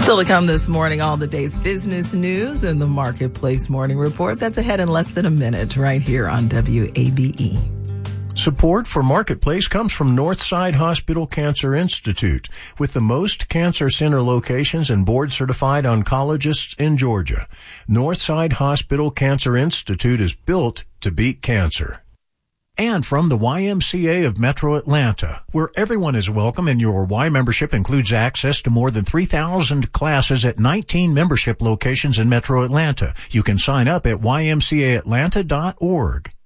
Still to come this morning, all the day's business news and the Marketplace Morning Report. That's ahead in less than a minute right here on WABE. Support for Marketplace comes from Northside Hospital Cancer Institute, with the most cancer center locations and board-certified oncologists in Georgia. Northside Hospital Cancer Institute is built to beat cancer. And from the YMCA of Metro Atlanta, where everyone is welcome and your Y membership includes access to more than 3,000 classes at 19 membership locations in Metro Atlanta. You can sign up at ymcaatlanta.org.